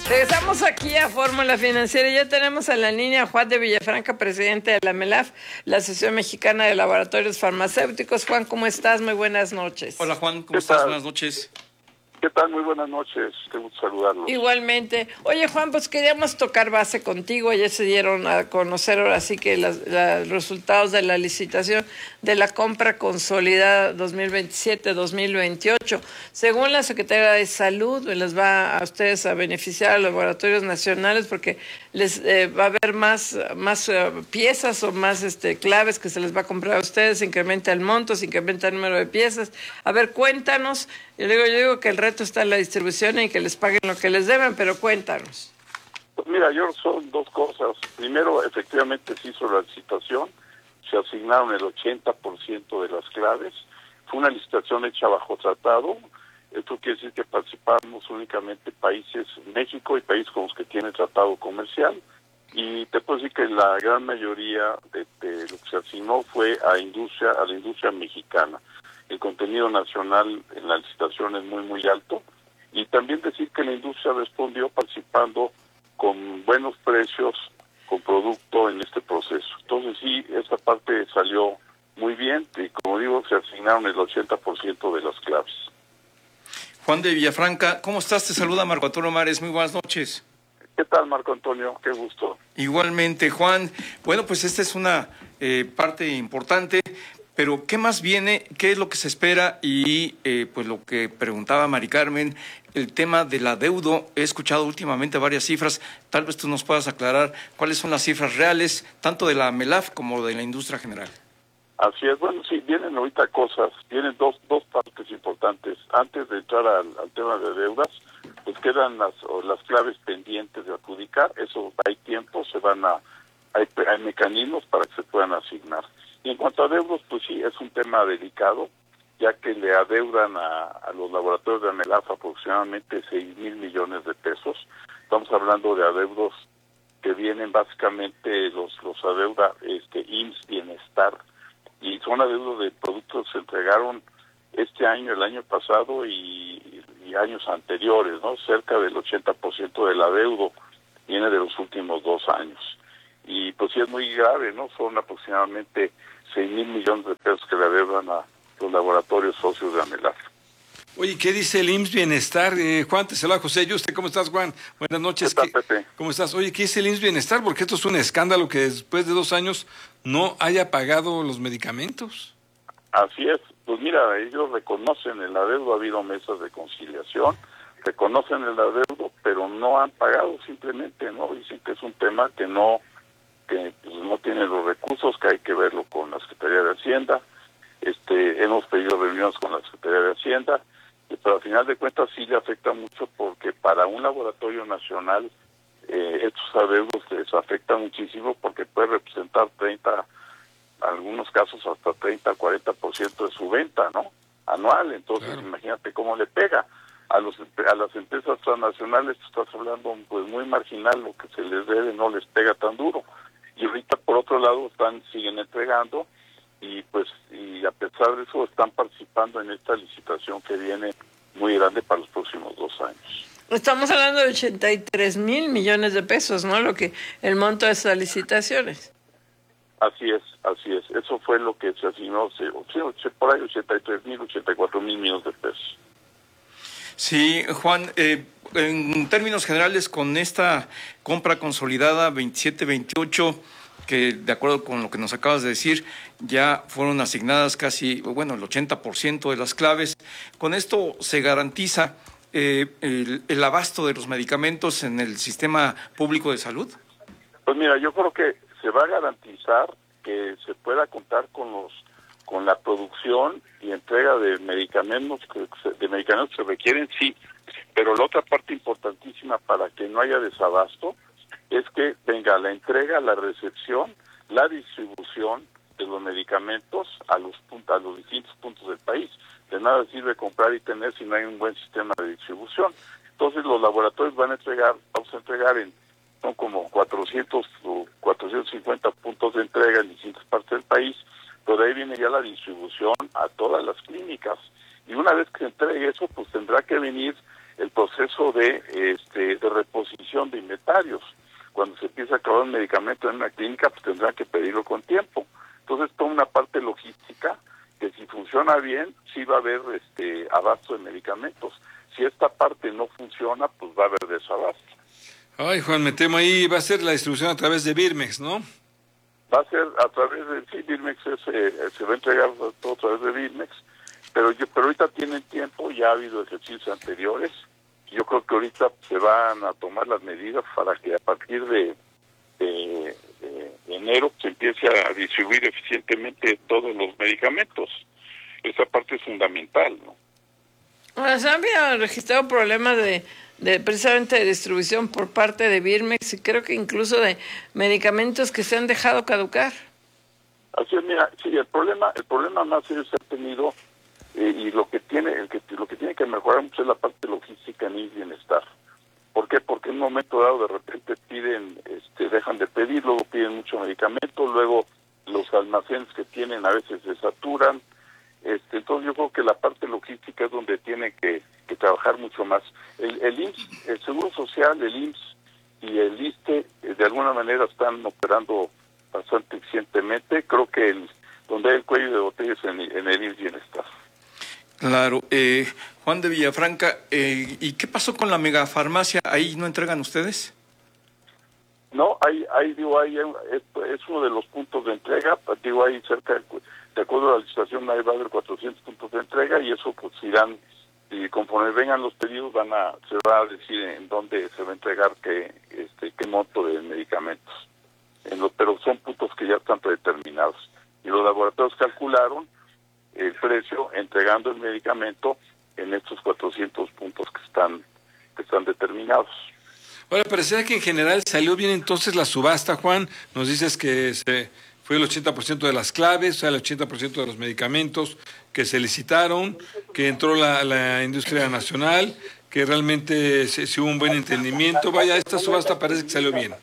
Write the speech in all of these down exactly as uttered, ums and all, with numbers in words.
Regresamos aquí a Fórmula Financiera y ya tenemos a la línea Juan de Villafranca, presidente de la MELAF, la Asociación Mexicana de Laboratorios Farmacéuticos. Juan, ¿cómo estás? Muy buenas noches. Hola Juan, ¿cómo estás? Buenas noches. ¿Qué tal? Muy buenas noches, qué gusto saludarlos. Igualmente. Oye Juan, pues queríamos tocar base contigo. Ayer se dieron a conocer ahora sí que las, los resultados de la licitación de la compra consolidada dos mil veintisiete dos mil veintiocho. Según la Secretaría de Salud, les va a ustedes a beneficiar a los laboratorios nacionales porque les eh, va a haber más, más uh, piezas o más este, claves que se les va a comprar a ustedes, se incrementa el monto, se incrementa el número de piezas. A ver, cuéntanos. Yo digo, yo digo que el reto está en la distribución y que les paguen lo que les deben, pero cuéntanos. Pues mira, yo son dos cosas. Primero, efectivamente se hizo la licitación, se asignaron el ochenta por ciento de las claves. Fue una licitación hecha bajo tratado. Esto quiere decir que participamos únicamente países, México y países con los que tiene tratado comercial. Y te puedo decir que la gran mayoría de, de lo que se asignó fue a industria, a la industria mexicana. El contenido nacional en la licitación es muy, muy alto. Y también decir que la industria respondió participando con buenos precios, con producto en este proceso. Entonces sí, esa parte salió muy bien y como digo, se asignaron el ochenta por ciento de las claves. Juan de Villafranca, ¿cómo estás? Te saluda Marco Antonio Mares, muy buenas noches. ¿Qué tal, Marco Antonio? Qué gusto. Igualmente, Juan. Bueno, pues esta es una eh, parte importante. Pero, ¿qué más viene? ¿Qué es lo que se espera? Y, eh, pues, lo que preguntaba Mari Carmen, el tema del adeudo. He escuchado últimamente varias cifras. Tal vez tú nos puedas aclarar cuáles son las cifras reales, tanto de la MELAF como de la industria general. Así es. Bueno, sí, vienen ahorita cosas. Vienen dos dos partes importantes. Antes de entrar al, al tema de deudas, pues quedan las, las claves pendientes de adjudicar. Eso hay tiempo, se van a... Hay, hay mecanismos para que se puedan asignar. Y en cuanto a adeudos, pues sí, es un tema delicado, ya que le adeudan a, a los laboratorios de MELAF aproximadamente seis mil millones de pesos. Estamos hablando de adeudos que vienen básicamente, los los adeuda este I M S S Bienestar, y son adeudos de productos que se entregaron este año, el año pasado y, y años anteriores, ¿no? Cerca del ochenta por ciento del adeudo viene de los últimos dos años. Y pues sí es muy grave, ¿no? Son aproximadamente seis mil millones de pesos que le adeudan a los laboratorios socios de MELAF. Oye, ¿qué dice el I M S S Bienestar? Eh, Juan, te saluda José Yuste. ¿Cómo estás, Juan? Buenas noches. ¿Qué tal, Pepe? ¿Cómo estás? Oye, ¿qué dice el I M S S Bienestar? Porque esto es un escándalo que después de dos años no haya pagado los medicamentos. Así es. Pues mira, ellos reconocen el adeudo, ha habido mesas de conciliación, reconocen el adeudo, pero no han pagado simplemente, ¿no? Dicen que es un tema que no... que pues, no tiene los recursos, que hay que verlo con la Secretaría de Hacienda. Este, hemos pedido reuniones con la Secretaría de Hacienda, pero al final de cuentas sí le afecta mucho porque para un laboratorio nacional eh, estos adeudos les afecta muchísimo porque puede representar treinta, en algunos casos hasta treinta, cuarenta por ciento de su venta, ¿no? Anual. Entonces, claro, imagínate cómo le pega. A los a las empresas transnacionales, tú estás hablando pues muy marginal, lo que se les debe no les pega tan duro. Y ahorita por otro lado están siguen entregando y pues y a pesar de eso están participando en esta licitación que viene muy grande para los próximos dos años. Estamos hablando de ochenta y tres mil millones de pesos, ¿no? Lo que el monto de esas licitaciones. Así es, así es. Eso fue lo que se asignó, se, se, por ahí ochenta y tres mil, ochenta y cuatro mil millones de pesos. Sí, Juan, eh, en términos generales, con esta compra consolidada veintisiete veintiocho, que de acuerdo con lo que nos acabas de decir, ya fueron asignadas casi, bueno, el ochenta por ciento de las claves. ¿Con esto se garantiza eh, el, el abasto de los medicamentos en el sistema público de salud? Pues mira, yo creo que se va a garantizar que se pueda contar con los con la producción y entrega de medicamentos que de medicamentos que se requieren, sí, pero la otra parte importantísima para que no haya desabasto es que venga la entrega, la recepción, la distribución de los medicamentos a los puntos, a los distintos puntos del país. De nada sirve comprar y tener si no hay un buen sistema de distribución. Entonces los laboratorios van a entregar, vamos a entregar en son como cuatrocientos o cuatrocientos cincuenta puntos de entrega en distintas partes del país, pero de ahí viene ya la distribución a todas las clínicas. Y una vez que se entregue eso, pues tendrá que venir el proceso de, este, de reposición de inventarios. Cuando se empieza a acabar un medicamento en una clínica, pues tendrán que pedirlo con tiempo. Entonces, toda una parte logística que si funciona bien, sí va a haber este abasto de medicamentos. Si esta parte no funciona, pues va a haber desabasto. Ay, Juan, me temo ahí, va a ser la distribución a través de Birmex, ¿no? Va a ser a través de, sí, Birmex es, eh, se va a entregar todo a través de Birmex, pero, yo, pero ahorita tienen tiempo, ya ha habido ejercicios anteriores, y yo creo que ahorita se van a tomar las medidas para que a partir de, de, de, de enero se empiece a distribuir eficientemente todos los medicamentos. Esa parte es fundamental, ¿no? Ahora, se había registrado problemas de, de precisamente de distribución por parte de Birmex y creo que incluso de medicamentos que se han dejado caducar. Así es, mira, sí, el problema, el problema más serio se ha tenido eh, y lo que tiene, el que lo que tiene que mejorar mucho es la parte logística en el bienestar. ¿Por qué? Porque en un momento dado de repente piden, este, dejan de pedir, luego piden mucho medicamento, luego los almacenes que tienen a veces se saturan. Este, entonces yo creo que la parte logística es donde tiene que, que trabajar mucho más. El, el I M S S, el Seguro Social, el I M S S y el ISSSTE eh, de alguna manera están operando bastante eficientemente. Creo que el, donde hay el cuello de botella es en, en el I M S S Bienestar. Claro. Eh, Juan de Villafranca, eh, ¿y qué pasó con la megafarmacia? ¿Ahí no entregan ustedes? No, hay, hay, digo, hay, es, es uno de los puntos de entrega, digo, hay cerca de, de acuerdo a la licitación, ahí va a haber cuatrocientos puntos de entrega y eso pues irán, y conforme vengan los pedidos van a, se va a decir en dónde se va a entregar qué, este, qué monto de medicamentos. En lo, pero son puntos que ya están predeterminados. Y los laboratorios calcularon el precio entregando el medicamento en estos cuatrocientos puntos que están, que están determinados. Ahora, parecía que en general salió bien entonces la subasta, Juan. Nos dices que se fue el ochenta por ciento de las claves, o sea, el ochenta por ciento de los medicamentos que se licitaron, que entró la, la industria nacional, que realmente se, se hubo un buen entendimiento. Vaya, esta subasta parece que salió bien.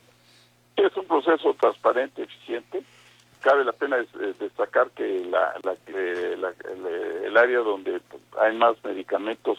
Es un proceso transparente, eficiente. Cabe la pena destacar que la, la, la, la, el área donde hay más medicamentos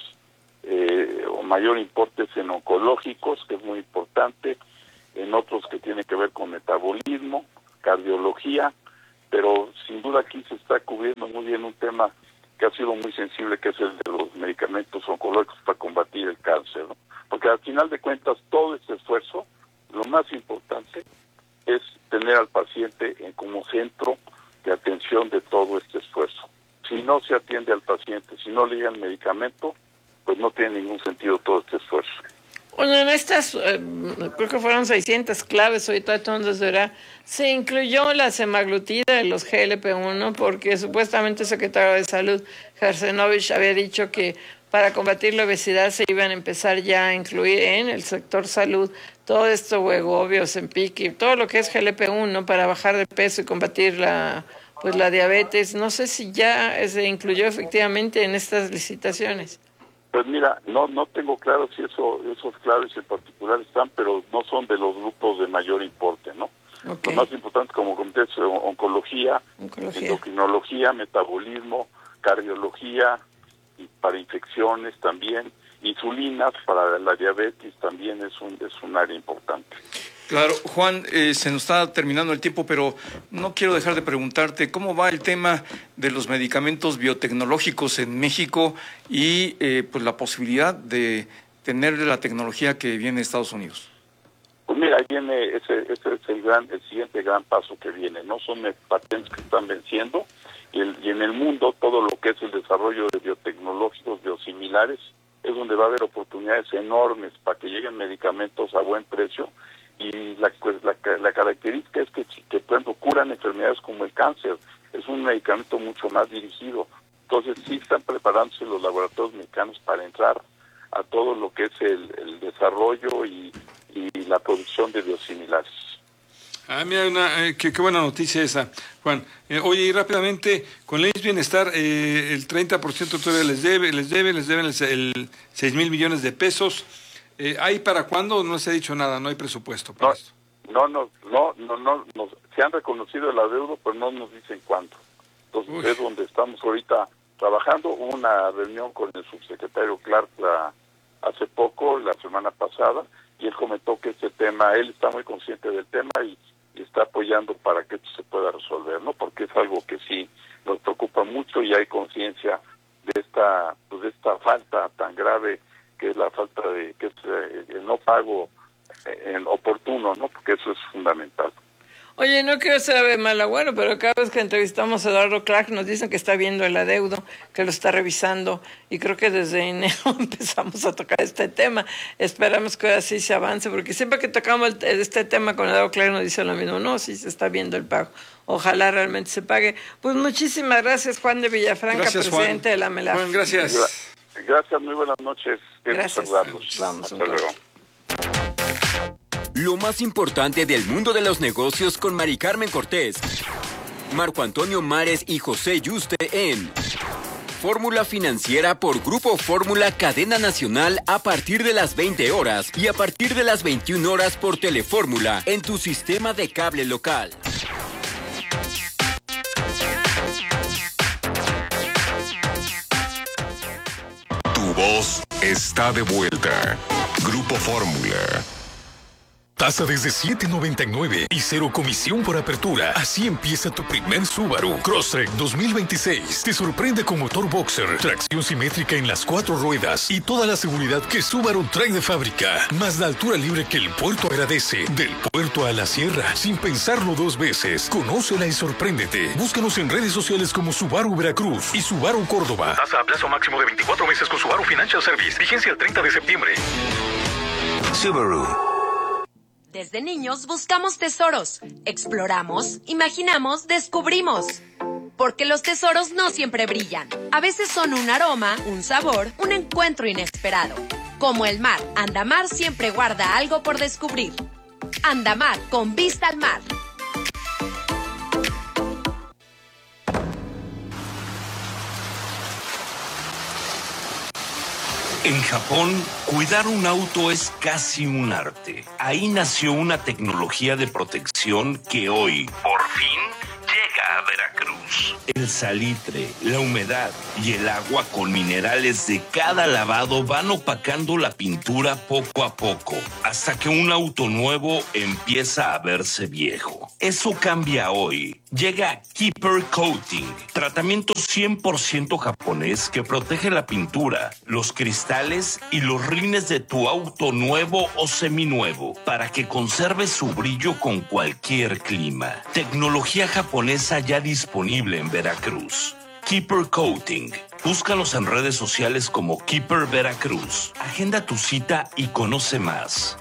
Eh, o mayor importe es en oncológicos, que es muy importante, en otros que tienen que ver con metabolismo, cardiología, pero sin duda aquí se está cubriendo muy bien un tema que ha sido muy sensible, que es el de los medicamentos oncológicos para combatir el cáncer, ¿no? Porque al final de cuentas todo este esfuerzo, lo más importante es tener al paciente en, como centro de atención de todo este esfuerzo. Si no se atiende al paciente, si no le llega el medicamento, pues no tiene ningún sentido todo este esfuerzo. Bueno, en estas, eh, creo que fueron seiscientas claves, ahorita entonces verá, se incluyó la semaglutida y los G L P uno, porque supuestamente el secretario de Salud, Jarcenovich, había dicho que para combatir la obesidad se iban a empezar ya a incluir en el sector salud todo esto, Wegovy, Ozempic y todo lo que es G L P uno para bajar de peso y combatir la, pues, la diabetes. No sé si ya se incluyó efectivamente en estas licitaciones. Pues mira, no no tengo claro si eso esos claves en particular están, pero no son de los grupos de mayor importe, ¿no? Okay. Lo más importante, como comenté, es oncología, oncología, endocrinología, metabolismo, cardiología, y para infecciones también, insulinas para la diabetes también es un es un área importante. Claro, Juan, eh, se nos está terminando el tiempo, pero no quiero dejar de preguntarte cómo va el tema de los medicamentos biotecnológicos en México y eh, pues la posibilidad de tener la tecnología que viene de Estados Unidos. Pues mira, viene ese, ese es el gran, el siguiente gran paso que viene, no son patentes que están venciendo y, el, y en el mundo todo lo que es el desarrollo de biotecnológicos biosimilares es donde va a haber oportunidades enormes para que lleguen medicamentos a buen precio. Y la, pues, la, la característica es que, que, por ejemplo, curan enfermedades como el cáncer. Es un medicamento mucho más dirigido. Entonces, sí están preparándose los laboratorios mexicanos para entrar a todo lo que es el, el desarrollo y, y la producción de biosimilares. Ah, mira, una, eh, qué, qué buena noticia esa, Juan. Eh, oye, y rápidamente, con el I M S S Bienestar, eh, el treinta por ciento todavía les debe, les debe, les deben el, el seis mil millones de pesos. Eh, ¿Hay para cuándo? No se ha dicho nada, no hay presupuesto para no, esto. No, no, no, no, no, no, se han reconocido el adeudo, pero no nos dicen cuándo. Entonces Uy. es donde estamos ahorita trabajando. Hubo una reunión con el subsecretario Clark la, hace poco, la semana pasada, y él comentó que este tema, él está muy consciente del tema y, y está apoyando para que esto se pueda resolver, ¿no? Porque es algo que sí nos preocupa mucho y hay conciencia de esta, pues de esta falta tan grave que es la falta de, que es eh, el no pago eh, en oportuno, ¿no? Porque eso es fundamental. Oye, no quiero ser ave mal agüero, pero cada vez que entrevistamos a Eduardo Clark nos dicen que está viendo el adeudo, que lo está revisando, y creo que desde enero empezamos a tocar este tema. Esperamos que ahora sí se avance, porque siempre que tocamos el, este tema con Eduardo Clark nos dicen lo mismo, no, sí se está viendo el pago. Ojalá realmente se pague. Pues muchísimas gracias, Juan de Villafranca, gracias, presidente Juan. de la MELAF. Juan, gracias. Gracias, muy buenas noches. Gracias. Saludarlos. Vamos, Hasta luego. Lo más importante del mundo de los negocios con Mari Carmen Cortés, Marco Antonio Mares y José Yuste en Fórmula Financiera por Grupo Fórmula Cadena Nacional a partir de las veinte horas y a partir de las veintiuna horas por Telefórmula en tu sistema de cable local. Tu voz está de vuelta. Grupo Fórmula. Tasa desde siete noventa y nueve y cero comisión por apertura. Así empieza tu primer Subaru. Crosstrek dos mil veintiséis. Te sorprende con motor boxer, tracción simétrica en las cuatro ruedas y toda la seguridad que Subaru trae de fábrica. Más la altura libre que el puerto agradece. Del puerto a la sierra, sin pensarlo dos veces. Conócela y sorpréndete. Búscanos en redes sociales como Subaru Veracruz y Subaru Córdoba. Tasa a plazo máximo de veinticuatro meses con Subaru Financial Service. Vigencia el treinta de septiembre. Subaru. Desde niños buscamos tesoros, exploramos, imaginamos, descubrimos. Porque los tesoros no siempre brillan. A veces son un aroma, un sabor, un encuentro inesperado. Como el mar, Andamar siempre guarda algo por descubrir. Andamar, con vista al mar. En Japón, cuidar un auto es casi un arte. Ahí nació una tecnología de protección que hoy, por fin, llega a Veracruz. El salitre, la humedad y el agua con minerales de cada lavado van opacando la pintura poco a poco, hasta que un auto nuevo empieza a verse viejo. Eso cambia hoy. Llega Keeper Coating, tratamiento cien por ciento japonés que protege la pintura, los cristales y los rines de tu auto nuevo o seminuevo para que conserve su brillo con cualquier clima. Tecnología japonesa ya disponible en Veracruz. Keeper Coating. Búscanos en redes sociales como Keeper Veracruz. Agenda tu cita y conoce más.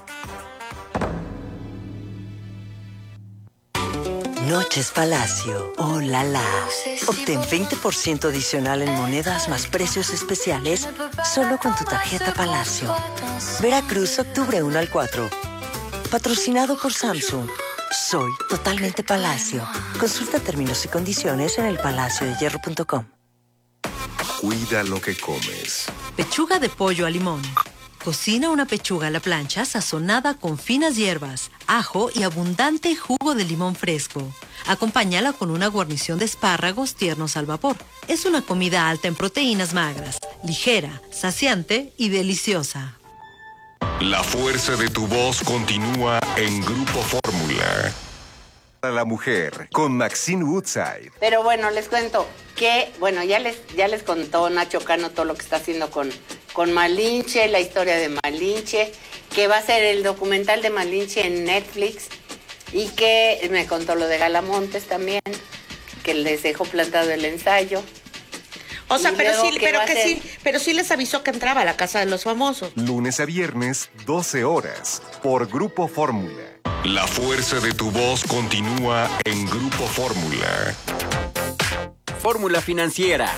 Noches Palacio. ¡Oh, la, la! Obtén veinte por ciento adicional en monedas más precios especiales solo con tu tarjeta Palacio. Veracruz, octubre uno al cuatro. Patrocinado por Samsung. Soy totalmente Palacio. Consulta términos y condiciones en el palacio de hierro punto com. Cuida lo que comes. Pechuga de pollo a limón. Cocina una pechuga a la plancha sazonada con finas hierbas, ajo y abundante jugo de limón fresco. Acompáñala con una guarnición de espárragos tiernos al vapor. Es una comida alta en proteínas magras, ligera, saciante y deliciosa. La fuerza de tu voz continúa en Grupo Fórmula. A la mujer con Maxine Woodside. Pero bueno, les cuento que, bueno, ya les, ya les contó Nacho Cano todo lo que está haciendo con, con Malinche, la historia de Malinche, que va a ser el documental de Malinche en Netflix, y que me contó lo de Galamontes también, que les dejó plantado el ensayo. O sea, Y pero luego sí, que pero va a que ser- sí, pero sí les avisó que entraba a la casa de los famosos. Lunes a viernes, doce horas, por Grupo Fórmula. La fuerza de tu voz continúa en Grupo Fórmula. Fórmula Financiera.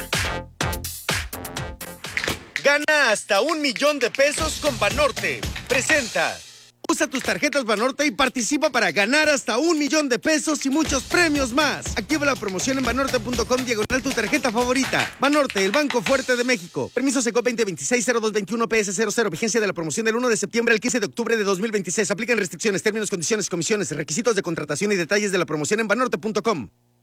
Gana hasta un millón de pesos con Banorte. Presenta. Usa tus tarjetas Banorte y participa para ganar hasta un millón de pesos y muchos premios más. Activa la promoción en banorte punto com diagonal tu tarjeta favorita. Banorte, el Banco Fuerte de México. Permiso Secop veinte veintiséis cero dos veintiuno P S cero cero. Vigencia de la promoción del uno de septiembre al quince de octubre de dos mil veintiséis. Aplican restricciones, términos, condiciones, comisiones, requisitos de contratación y detalles de la promoción en banorte punto com.